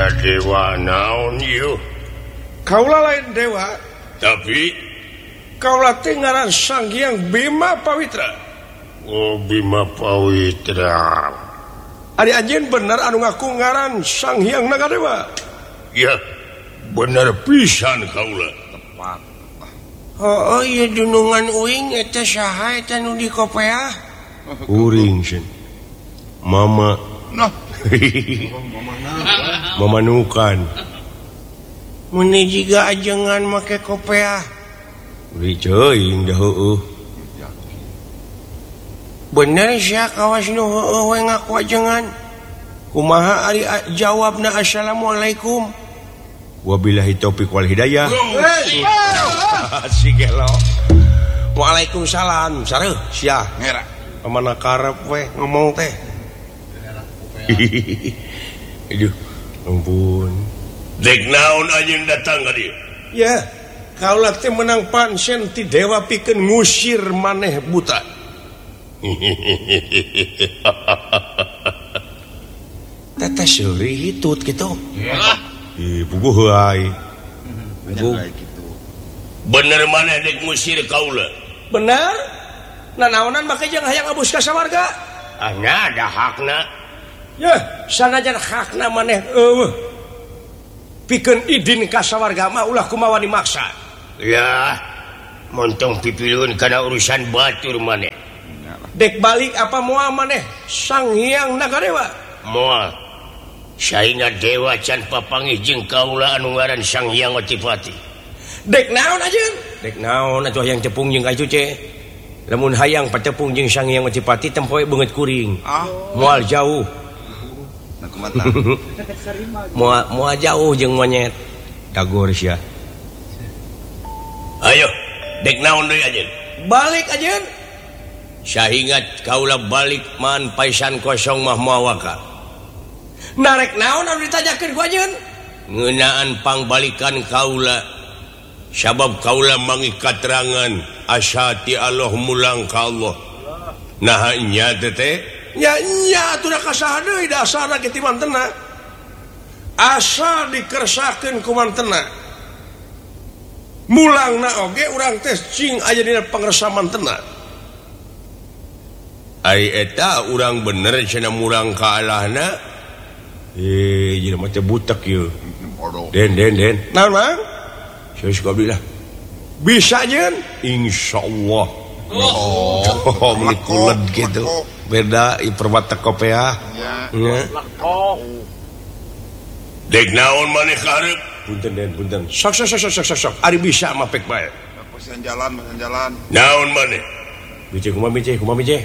dewa naon yuk kaulah lain dewa tapi kaulah ngaran Sang Hyang Bima Pawitra. Oh Bima Pawitra Ari anjeun bener anu ngaku ngaran Sang Hyang Nagadewa. Ya bener pisan kaulah. Oh iya dunungan uing eta saha eta nu di kopeah? Uring sih. Mama. Nah. Mama nukan. Mun jiga ajengan make kopeah. Uri ceuing dah heueuh. Bener sia kawas nu heueuh we ngaku ajengan. Kumaha ari jawabna assalamualaikum. Wabillahi taufiq wal hidayah. Si gelo. Waalaikumsalam. Sareuh sia. Ngera. Pamana karep we ngomong teh. Aduh, ampun. Dek naon anjeun datang ka dieu? Ya, kaulah teh menang pansen ti dewa pikeun ngusir maneh buta. Tete seuri hitut kitu. Puguh heuai. Bener maneh dek ngusir kaula? Benar? Nanaonan make jeung hayang abus ka sawarga? Anya ada hakna. Ya, sanajan hakna maneh eueuh. Pikeun idin ka sawarga mah ulah kumaha dimaksa. Ya, montong pipilun kana urusan batur maneh. Dek balik apa moal maneh Sang Hyang Nagadewa? Moal. Sainga dewa can papanggih jeung kaula anu ngaran Sang Hyang Otipati. Dek naon ajeun? Dek naon atuh hayang tepung jeung ka cuce? Lamun hayang patepung jeung Sang Hyang Otipati tempoe beungeut kuring. Moal jauh. Nah kumaha? Moal jauh jeung monyet. Dagor sia. Ayo, dek naon deui ajeun? Balik ajeun. Sahingat kaula balik man paisan kosong mah moal waka. Narek naon anu ditajakeun ku ajeun? Ngeunaan pangbalikan kaula. Sabab kaula mangi katerangan asa ti Allah mulang ka Allah. Nah nya teh nya atuh da kasaha deui dasarna kitu mantena. Asa dikersakeun ku mantena. Mulangna oge urang teh cing aya dina pangresa mantena. Ai eta urang bener cenah murang ka Allahna. Jadi mah teh butek ieu. Bodoh. Den. Naon mang? Saya suka bilang. Bisa ajeun? Insyaallah. Oh, meuli kuled gitu. Beda perwata kopeah. Ya. Dek naon maneh karep? Punten. Sok. Ari bisa mah pek bae. Pesan jalan. Naon maneh? Kumaha mije?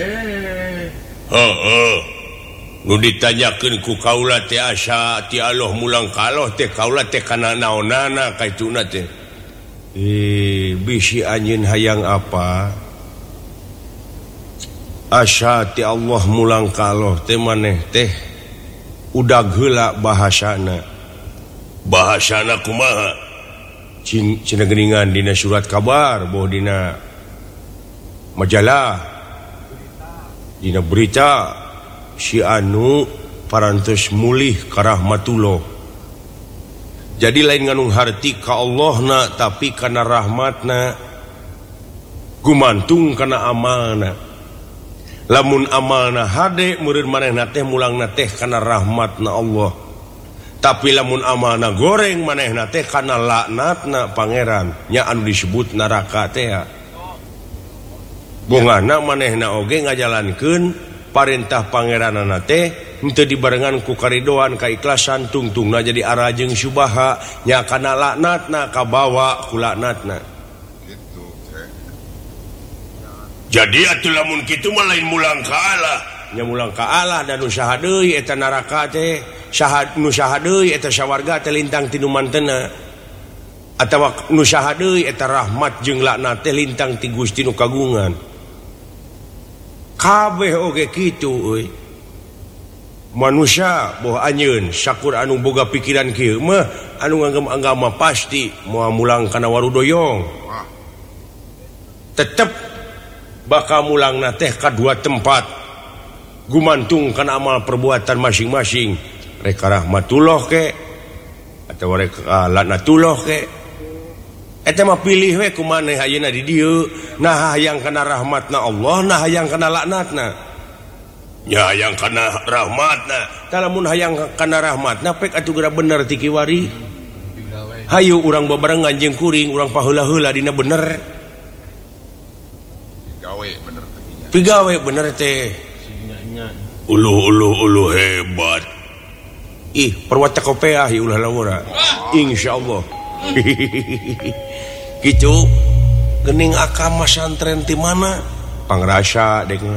Heeh. Nu ditanyakeun ku kaula teh asa ti Allah mulang ka Allah teh kaula teh kana naonana kaituna teh. Bisi anjeun hayang apa? Asa ti Allah mulang ka Allah teh maneh teh udag heula bahasana. Bahasana kumaha? Cina geuningan dina surat kabar, boh dina majalah, dina berita si anu parantos mulih ka rahmatullah. Jadi lain nganung harti ka Allahna tapi kana rahmatna, gumantung kana amalna. Lamun amalna hade meureun manehna teh mulangna teh kana rahmatna Allah. Tapi lamun amalna goreng manehna teh kana laknatna pangeran, nya anu disebut neraka teh. Bongana manehna oge ngajalankeun parentah pangeranana teh henteu dibarengan ku karidoan kaikhlasan tungtungna jadi ara jeung subaha nya kana laknatna kabawa ku laknatna. Gitu teh. Jadi atuh lamun kitu mah lain mulang ka Allah. Nya mulang ka Allah dan nu saha deui eta neraka teh, nu saha deui eta sawarga teh lintang ti nu mantena. Atawa nu saha deui eta rahmat jeung laknat teh lintang ti Gusti nu kagungan. Kabeh oge kitu euy. Manusia boh anjeun sakur anu boga pikiran kieu mah anu nganggap mah pasti moal mulang kana warudoyong. Tetep bakal mulangna teh ka dua tempat. Gumantung kana amal perbuatan masing-masing. reka rahmatullah ke atau reka laknatullah ke eta mah pilih we kumaneh ayeuna di dieu nah hayang kana rahmatna Allah nah hayang kana laknatna nya hayang kana rahmatna talamun hayang kana rahmatna pek atuh geura bener ti kiwari hayu urang babarengan jeung kuring urang paheula-heula dina bener pigawe bener teh uluh hebat ih perwata kopeah ulah laura insyaallah gitu geuning akam santren ti mana pangrasa dek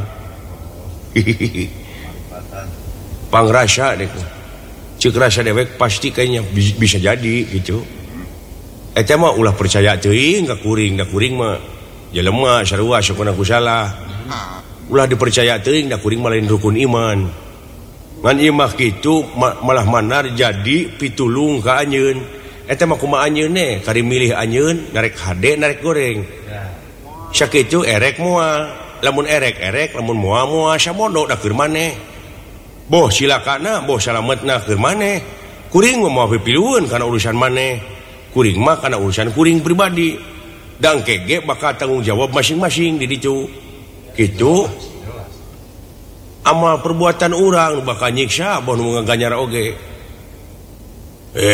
pangrasa dek ceuk rasa dewek pasti kayaknya bisa jadi gitu eta mah ulah percaya teuing ka kuring da kuring mah jelema sarua sakuna kusalah ulah dipercaya teuing da kuring mah lain rukun iman ngan ieu mah kitu malah manar jadi pitulung ka anjeun eta mah kumaha anjeun kari milih anjeun narek hade narek goreng sakitu erek moal lamun erek lamun moal samodo da keur maneh boh silakana boh salametna keur maneh kuring mah moal pipilueun kana urusan maneh kuring mah kana urusan kuring pribadi dangke ge bakal tanggung jawab masing-masing di ditu kitu amal perbuatan urang bakal nyiksa boh nu ngaganyar oge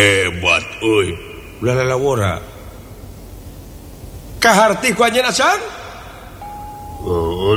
hebat euy ulah lalawora kaharti ku anjeun asan